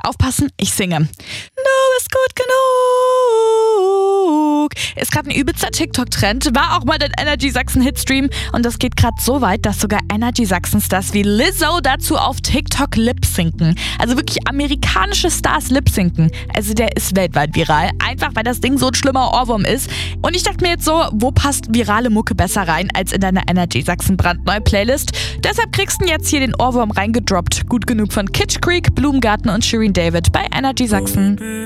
aufpassen, ich singe. Du bist gut genug. Ist gerade ein übelster TikTok-Trend, war auch mal den Energy Sachsen Hitstream und das geht gerade so weit, dass sogar Energy Sachsen Stars wie Lizzo dazu auf TikTok lip-sinken. Also wirklich amerikanische Stars lip-sinken. Also der ist weltweit viral, einfach weil das Ding so ein schlimmer Ohrwurm ist. Und ich dachte mir jetzt so, wo passt virale Mucke besser rein als in deiner Energy Sachsen brandneue Playlist? Deshalb kriegst du jetzt hier den Ohrwurm reingedroppt. Gut genug von Kitsch Creek, Blumengarten und Shirin David bei Energy Sachsen.